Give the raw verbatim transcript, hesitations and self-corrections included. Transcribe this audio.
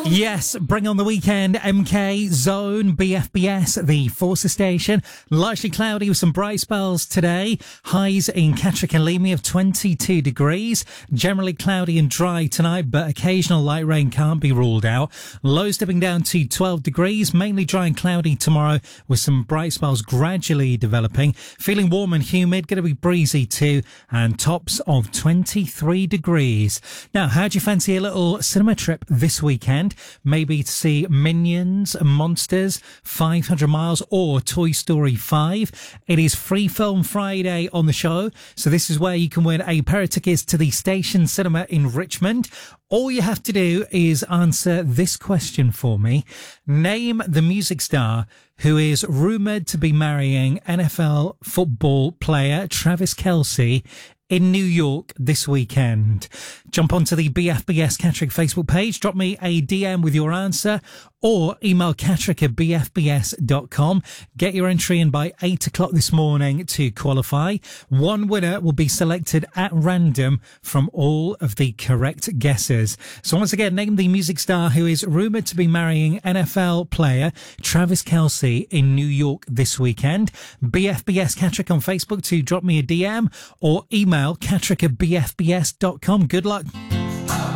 Yes, bring on the weekend. M K, Zone, B F B S, the Forces station. Largely cloudy with some bright spells today. Highs in Catterick and Leamy of twenty-two degrees. Generally cloudy and dry tonight, but occasional light rain can't be ruled out. Lows dipping down to twelve degrees. Mainly dry and cloudy tomorrow with some bright spells gradually developing. Feeling warm and humid. Going to be breezy too. And tops of twenty-three degrees. Now, how do you fancy a little cinema trip this weekend? Maybe to see Minions, Monsters, five hundred miles or Toy Story five. It is Free Film Friday on the show. So this is where you can win a pair of tickets to the Station Cinema in Richmond. All you have to do is answer this question for me. Name the music star who is rumoured to be marrying N F L football player Travis Kelce in New York this weekend. Jump onto the B F B S Catterick Facebook page, drop me a D M with your answer, or email catterick at b f b s dot com. Get your entry in by eight o'clock this morning to qualify. One winner will be selected at random from all of the correct guesses. So once again, name the music star who is rumoured to be marrying N F L player Travis Kelce in New York this weekend. B F B S Catterick on Facebook to drop me a D M, or email catterick at b f b s dot com. Good luck.